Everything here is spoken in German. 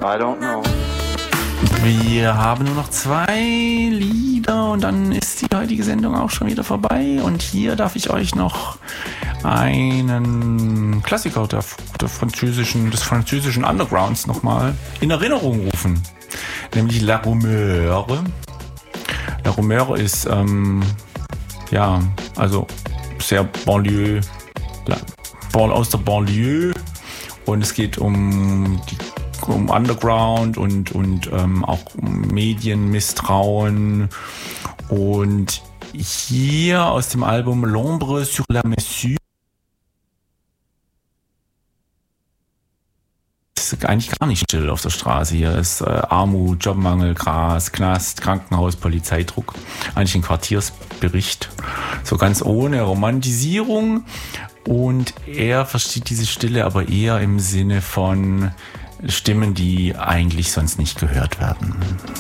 I don't know. Wir haben nur noch 2 Lieder und dann ist die heutige Sendung auch schon wieder vorbei. Und hier darf ich euch noch einen Klassiker des französischen Undergrounds nochmal in Erinnerung rufen. Nämlich La Rumeur. La Rumeur ist, also sehr Banlieue, aus der Banlieue. Und es geht um Underground und auch um Medienmisstrauen. Und hier aus dem Album L'Ombre sur la Mesure ist eigentlich gar nicht still auf der Straße. Hier ist Armut, Jobmangel, Gras, Knast, Krankenhaus, Polizeidruck. Eigentlich ein Quartiersbericht. So ganz ohne Romantisierung. Und er versteht diese Stille aber eher im Sinne von Stimmen, die eigentlich sonst nicht gehört werden.